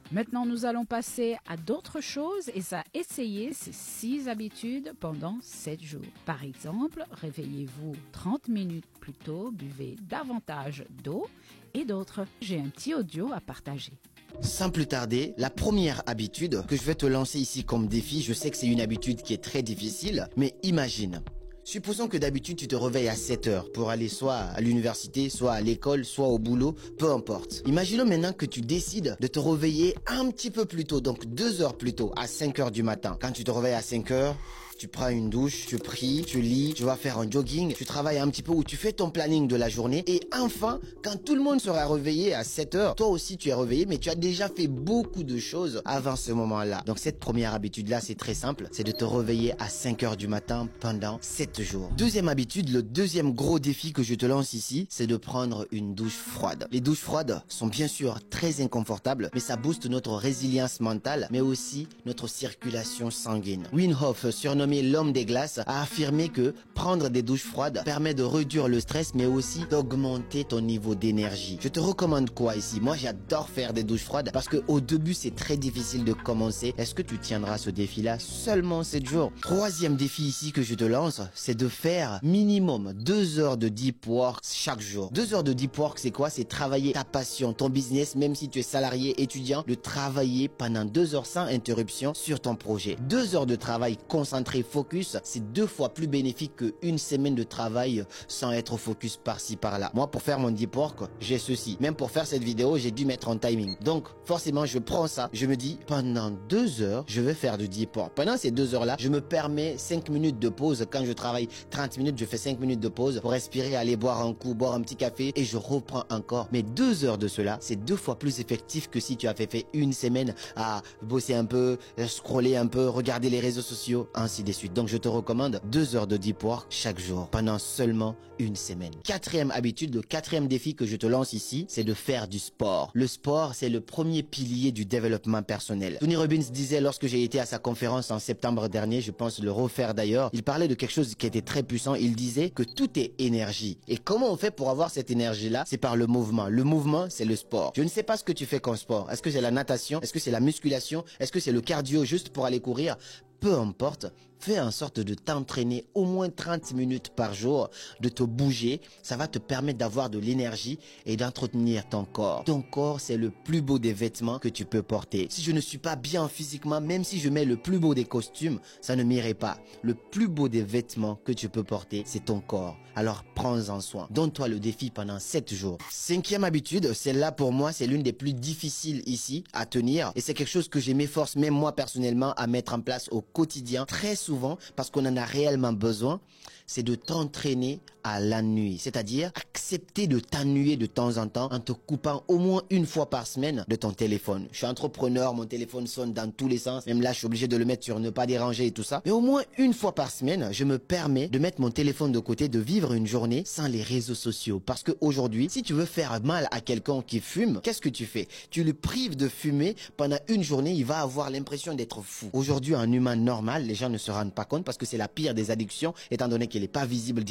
Maintenant, nous allons passer à d'autres choses et à essayer ces 6 habitudes pendant 7 jours. Par exemple, réveillez-vous 30 minutes plus tôt, buvez davantage d'eau et d'autres. J'ai un petit audio à partager. Sans plus tarder, la première habitude que je vais te lancer ici comme défi, je sais que c'est une habitude qui est très difficile, mais imagine. Supposons que d'habitude tu te réveilles à 7 heures pour aller soit à l'université, soit à l'école, soit au boulot, peu importe. Imaginons maintenant que tu décides de te réveiller un petit peu plus tôt, donc 2 heures plus tôt, à 5 heures du matin. Quand tu te réveilles à 5 heures, tu prends une douche, tu pries, tu lis, tu vas faire un jogging, tu travailles un petit peu ou tu fais ton planning de la journée. Et enfin, quand tout le monde sera réveillé à 7 heures, toi aussi tu es réveillé, mais tu as déjà fait beaucoup de choses avant ce moment-là. Donc cette première habitude-là, c'est très simple, c'est de te réveiller à 5 heures du matin pendant 7 jours. Deuxième habitude, le deuxième gros défi que je te lance ici, c'est de prendre une douche froide. Les douches froides sont bien sûr très inconfortables, mais ça booste notre résilience mentale, mais aussi notre circulation sanguine. Wim Hof, surnommé l'homme des glaces, a affirmé que prendre des douches froides permet de réduire le stress mais aussi d'augmenter ton niveau d'énergie. Je te recommande quoi ici? Moi j'adore faire des douches froides parce que au début c'est très difficile de commencer. Est-ce que tu tiendras ce défi-là seulement 7 jours? Troisième défi ici que je te lance, c'est de faire minimum 2 heures de deep work chaque jour. 2 heures de deep work, c'est quoi? C'est travailler ta passion, ton business, même si tu es salarié, étudiant, de travailler pendant 2 heures sans interruption sur ton projet. 2 heures de travail concentré, focus, c'est 2 fois plus bénéfique qu'une semaine de travail sans être focus par-ci par-là. Moi, pour faire mon deep work, j'ai ceci. Même pour faire cette vidéo, j'ai dû mettre un timing. Donc, forcément, je prends ça. Je me dis, pendant 2 heures, je vais faire du deep work. Pendant ces 2 heures-là, je me permets 5 minutes de pause. Quand je travaille 30 minutes, je fais 5 minutes de pause pour respirer, aller boire un coup, boire un petit café et je reprends encore. Mais 2 heures de cela, c'est 2 fois plus effectif que si tu avais fait une semaine à bosser un peu, scroller un peu, regarder les réseaux sociaux, ainsi de suite. Donc je te recommande 2 heures de deep work chaque jour pendant seulement une semaine. Quatrième habitude, le quatrième défi que je te lance ici, c'est de faire du sport. Le sport, c'est le premier pilier du développement personnel. Tony Robbins disait lorsque j'ai été à sa conférence en septembre dernier, je pense le refaire d'ailleurs, il parlait de quelque chose qui était très puissant. Il disait que tout est énergie. Et comment on fait pour avoir cette énergie-là? C'est par le mouvement. Le mouvement, c'est le sport. Je ne sais pas ce que tu fais comme sport. Est-ce que c'est la natation? Est-ce que c'est la musculation? Est-ce que c'est le cardio juste pour aller courir? Peu importe, fais en sorte de t'entraîner au moins 30 minutes par jour, de te bouger. Ça va te permettre d'avoir de l'énergie et d'entretenir ton corps. Ton corps, c'est le plus beau des vêtements que tu peux porter. Si je ne suis pas bien physiquement, même si je mets le plus beau des costumes, ça ne m'irait pas. Le plus beau des vêtements que tu peux porter, c'est ton corps. Alors prends-en soin. Donne-toi le défi pendant 7 jours. Cinquième habitude, celle-là pour moi, c'est l'une des plus difficiles ici à tenir. Et c'est quelque chose que je m'efforce même moi personnellement à mettre en place au quotidien, très souvent, parce qu'on en a réellement besoin, c'est de t'entraîner à l'ennui. C'est-à-dire accepter de t'ennuyer de temps en temps en te coupant au moins une fois par semaine de ton téléphone. Je suis entrepreneur, mon téléphone sonne dans tous les sens. Même là, je suis obligé de le mettre sur ne pas déranger et tout ça. Mais au moins une fois par semaine, je me permets de mettre mon téléphone de côté, de vivre une journée sans les réseaux sociaux. Parce qu'aujourd'hui, si tu veux faire mal à quelqu'un qui fume, qu'est-ce que tu fais? Tu le prives de fumer pendant une journée, il va avoir l'impression d'être fou. Aujourd'hui, un humain normal, les gens ne se rendent pas compte parce que c'est la pire des addictions, étant donné qu'elle n'est pas visible